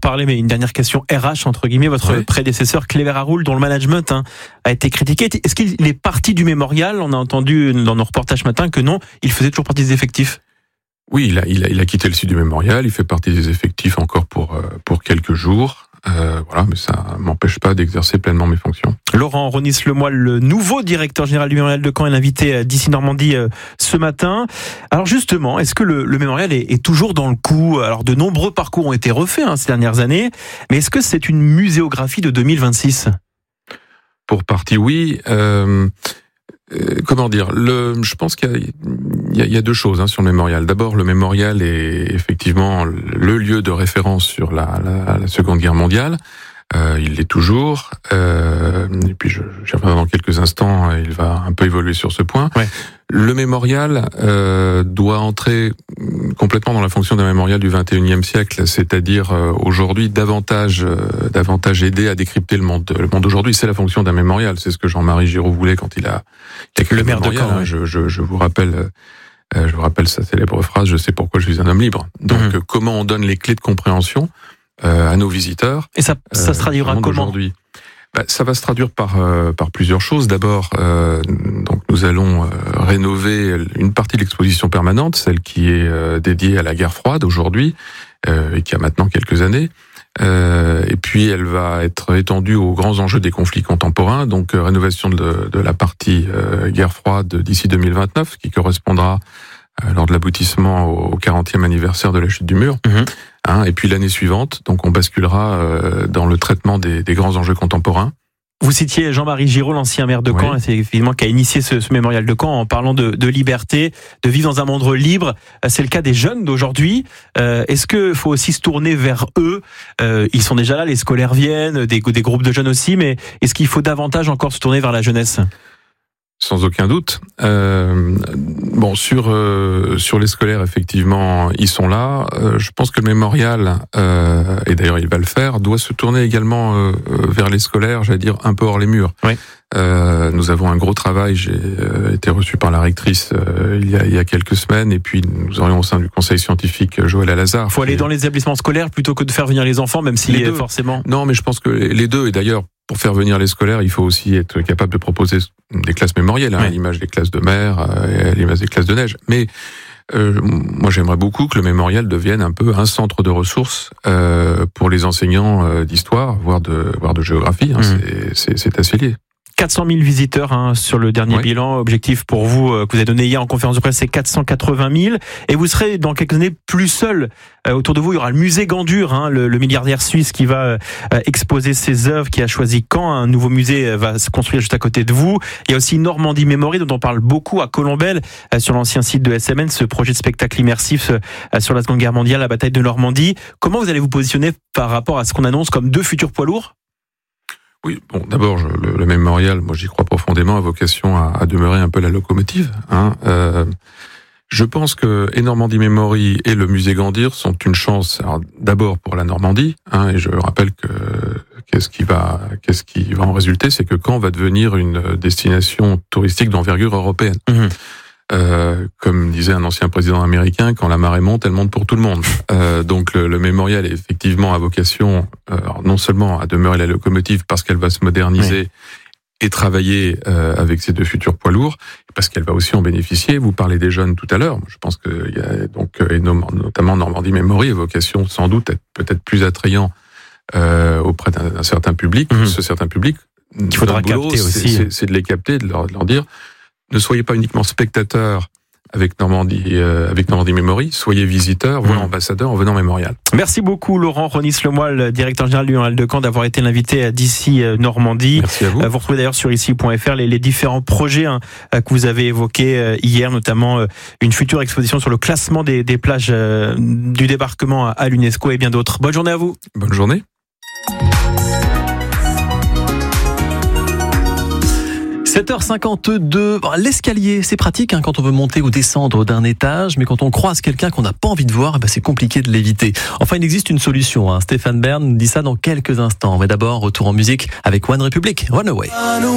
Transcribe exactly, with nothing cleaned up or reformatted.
parler, mais une dernière question R H, entre guillemets. Votre oui. prédécesseur, Cléber Haroul, dont le management hein, a été critiqué. Est-ce qu'il est parti du mémorial ? On a entendu dans nos reportages ce matin que non, il faisait toujours partie des effectifs. Oui, il a, il a, il a quitté le sud du mémorial. Il fait partie des effectifs encore pour, pour quelques jours. Euh, voilà, mais ça m'empêche pas d'exercer pleinement mes fonctions. Laurent Ronis-Lemoyle, le nouveau directeur général du mémorial de Caen, est l'invité d'ici Normandie ce matin. Alors justement, est-ce que le, le mémorial est, est toujours dans le coup ? Alors de nombreux parcours ont été refaits hein, ces dernières années, mais est-ce que c'est une muséographie de deux mille vingt-six ? Pour partie, oui. Euh, euh, comment dire ? Le, je pense qu'il y a, il y a, il y a deux choses hein, sur le mémorial. D'abord, le mémorial est effectivement le lieu de référence sur la, la, la Seconde Guerre mondiale. Euh, il l'est toujours. Euh, et puis, je, j'y reviendrai dans quelques instants. Il va un peu évoluer sur ce point. Ouais. Le mémorial euh, doit entrer complètement dans la fonction d'un mémorial du vingt et unième siècle, c'est-à-dire euh, aujourd'hui davantage, euh, davantage aider à décrypter le monde. Le monde d'aujourd'hui, c'est la fonction d'un mémorial. C'est ce que Jean-Marie Giraud voulait quand il a, il a créé le, le maire de Caen. Hein, je, je, je vous rappelle. Euh, je vous rappelle sa célèbre phrase, je sais pourquoi je suis un homme libre. Donc, mmh. euh, comment on donne les clés de compréhension euh, à nos visiteurs. Et ça, ça se traduira euh, comment aujourd'hui. Bah, ça va se traduire par euh, par plusieurs choses. D'abord, euh, donc nous allons euh, rénover une partie de l'exposition permanente, celle qui est euh, dédiée à la guerre froide aujourd'hui euh, et qui a maintenant quelques années. Euh, et puis elle va être étendue aux grands enjeux des conflits contemporains, donc euh, rénovation de, de la partie euh, guerre froide d'ici deux mille vingt-neuf, qui correspondra euh, lors de l'aboutissement au quarantième anniversaire de la chute du mur. Mmh. Hein, et puis l'année suivante, donc on basculera euh, dans le traitement des, des grands enjeux contemporains. Vous citiez Jean-Marie Giraud, l'ancien maire de Caen, oui. C'est effectivement qui a initié ce, ce mémorial de Caen en parlant de, de liberté, de vivre dans un monde libre. C'est le cas des jeunes d'aujourd'hui. Euh, est-ce qu'il faut aussi se tourner vers eux ? euh, Ils sont déjà là, les scolaires viennent, des, des groupes de jeunes aussi, mais est-ce qu'il faut davantage encore se tourner vers la jeunesse ? Sans aucun doute. Euh, bon, sur euh, sur les scolaires, effectivement, ils sont là. Euh, je pense que le mémorial, euh, et d'ailleurs il va le faire, doit se tourner également euh, vers les scolaires, j'allais dire un peu hors les murs. Oui. Euh, nous avons un gros travail. J'ai euh, été reçu par la rectrice euh, il y a il y a quelques semaines, et puis nous aurions au sein du conseil scientifique Joël Alazard. Il faut aller dans les établissements scolaires plutôt que de faire venir les enfants, même si les deux, forcément. Non, mais je pense que les deux, et d'ailleurs. Pour faire venir les scolaires, il faut aussi être capable de proposer des classes mémorielles, hein, oui. à l'image des classes de mer, euh, à l'image des classes de neige. Mais euh, moi, j'aimerais beaucoup que le mémorial devienne un peu un centre de ressources euh, pour les enseignants euh, d'histoire, voire de, voire de géographie. Hein, mmh. c'est, c'est, c'est assez lié. quatre cent mille visiteurs hein, sur le dernier oui. bilan. Objectif pour vous, euh, que vous avez donné hier en conférence de presse, c'est quatre cent quatre-vingt mille. Et vous serez dans quelques années plus seul. Euh, autour de vous, il y aura le musée Gandur, hein, le, le milliardaire suisse qui va euh, exposer ses œuvres, qui a choisi Caen. Un nouveau musée va se construire juste à côté de vous. Il y a aussi Normandie Memory, dont on parle beaucoup à Colombelles, euh, sur l'ancien site de S M N, ce projet de spectacle immersif euh, sur la Seconde Guerre mondiale, la bataille de Normandie. Comment vous allez vous positionner par rapport à ce qu'on annonce comme deux futurs poids lourds ? Oui, bon, d'abord, je, le, le mémorial, moi j'y crois profondément, a vocation à, à demeurer un peu la locomotive. Hein. Euh, je pense que et Normandie Memory et le musée Gandur sont une chance, alors, d'abord pour la Normandie, hein, et je rappelle que qu'est-ce qui va, qu'est-ce qui va en résulter, c'est que Caen va devenir une destination touristique d'envergure européenne. Mmh. Euh, comme disait un ancien président américain, quand la marée monte, elle monte pour tout le monde. Euh, donc le, le mémorial est effectivement à vocation, euh, non seulement à demeurer la locomotive parce qu'elle va se moderniser oui. et travailler euh, avec ses deux futurs poids lourds, parce qu'elle va aussi en bénéficier. Vous parlez des jeunes tout à l'heure. Je pense qu'il y a donc et notamment Normandie Memory a vocation sans doute à être peut-être plus attrayant euh, auprès d'un, d'un certain public. Mmh. Ce certain public, il faudra boulot, capter aussi. C'est, c'est, c'est de les capter, de leur, de leur dire. Ne soyez pas uniquement spectateurs avec Normandie, euh, avec Normandie Memory, soyez visiteurs, voire mmh. ambassadeurs en venant au mémorial. Merci beaucoup Laurent Ronis-Lemoyle, directeur général du mémorial de Caen, d'avoir été l'invité d'ici Normandie. Merci à vous. Vous retrouvez d'ailleurs sur ici point f r les, les différents projets hein, que vous avez évoqués hier, notamment une future exposition sur le classement des, des plages euh, du débarquement à l'UNESCO et bien d'autres. Bonne journée à vous. Bonne journée. sept heures cinquante-deux, l'escalier, c'est pratique hein, quand on veut monter ou descendre d'un étage, mais quand on croise quelqu'un qu'on n'a pas envie de voir, eh ben, c'est compliqué de l'éviter. Enfin, il existe une solution. Hein. Stéphane Bern nous dit ça dans quelques instants. Mais d'abord, retour en musique avec One Republic, Runaway.